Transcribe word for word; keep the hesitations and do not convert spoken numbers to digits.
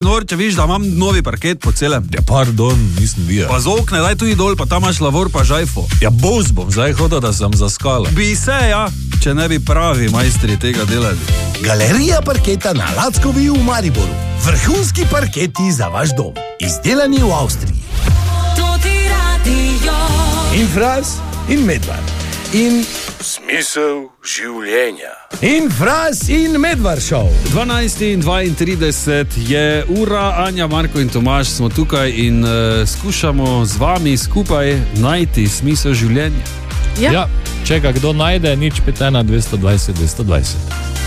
nor, če vidiš, da imam novi parket po celem. Ja, pardon, nisem bil. Pa z okne, daj tudi dol, pa tam imaš lavor pa žajfo. Ja, boz bom zdaj hodil, da sem zaskala. Bi se, ja, če ne bi pravi majstri tega delali. Galerija parketa na Lackovi v Mariboru. Vrhunski parketi za vaš dom. Izdelani v Avstriji. In Fras, in Medvar. In smisel življenja. In Fras, in Medvar šov. dvanajst in dvaintrideset je ura, Anja, Marko in Tomaž smo tukaj in uh, skušamo z vami skupaj najti smisel življenja. Ja, ja, če ga kdo najde, nič pet ena dvesto dvajset dvesto dvajset.